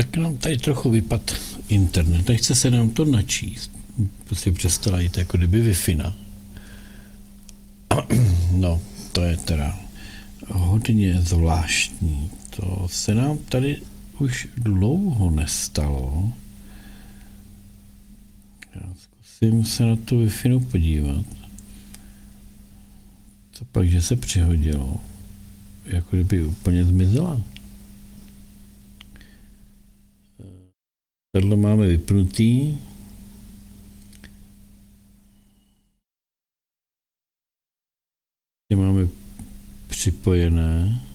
Tak nám tady trochu vypad internet. Nechce se nám to načíst. Prostě přestala jít jako kdyby Wi-Fi. No, to je teda hodně zvláštní. To se nám tady už dlouho nestalo. Já zkusím se na tu Wi-Fi podívat. Co pak, že se přihodilo? Jako kdyby úplně zmizela. Tohle máme vypnutý. Máme připojené.